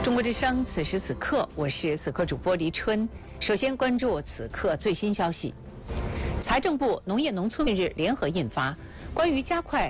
中国之声，此时此刻，我是此刻主播黎春。首先关注此刻最新消息：财政部、农业农村日联合印发关于加快